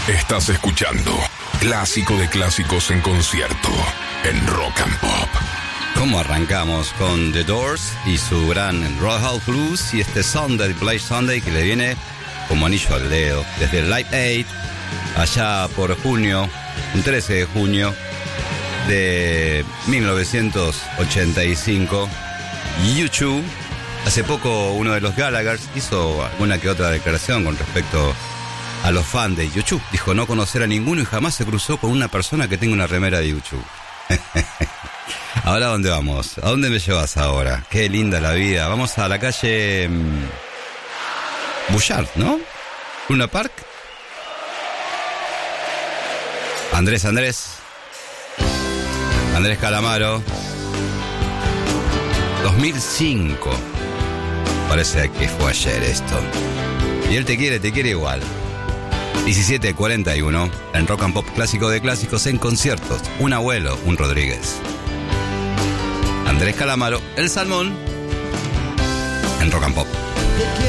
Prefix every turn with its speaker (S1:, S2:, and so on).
S1: Estás escuchando Clásico de Clásicos en concierto en Rock and Pop.
S2: ¿Cómo arrancamos? Con The Doors y su gran Roadhouse Blues y este Sunday, Blaze Sunday, que le viene como anillo al dedo. Desde el Live Aid, allá por junio, un 13 de junio de 1985, U2. Hace poco uno de los Gallagher hizo alguna que otra declaración con respecto a los fans de U2. Dijo no conocer a ninguno y jamás se cruzó con una persona que tenga una remera de U2. Ahora, ¿a dónde vamos? ¿A dónde me llevas ahora? Qué linda la vida. Vamos a la calle Bouchard, ¿no? Luna Park. Andrés Calamaro. 2005. Parece que fue ayer esto. Y él te quiere igual. 17:41 en Rock and Pop, clásico de clásicos en conciertos. Un abuelo, un Rodríguez. Andrés Calamaro, El Salmón en Rock and Pop.